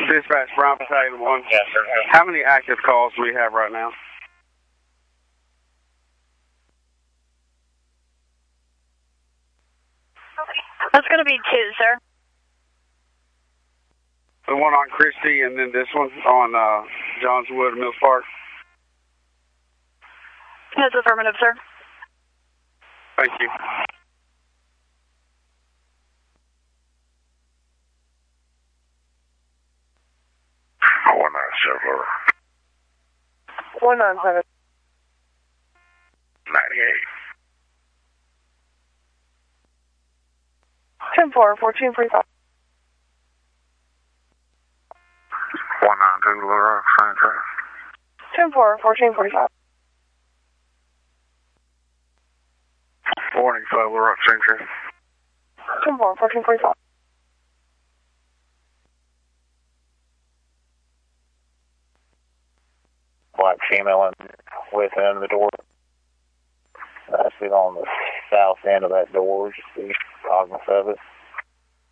Dispatch, Brown Battalion 1. Yes, sir. How many active calls do we have right now? That's going to be 2, sir. The one on Christie and then this one on Johns Wood, Mills Park. That's affirmative, sir. Thank you. Oh, 197. 197. 98. 10-4, 1445. 192, Little Rock, same train. 10-4, 1445. 485, Little Rock, same train. 10-4, 1445. Black female with and under the door. I sit on the south end of that door, just be cognizant of it.